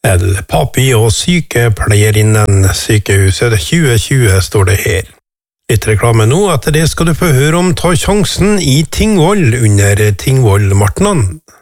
El Papi og sykepleierinnen sykehuset 2020 står det her. Litt reklame nå, etter det skal du få høre om Ta sjansen i Tingvoll under Tingvoll-martnan.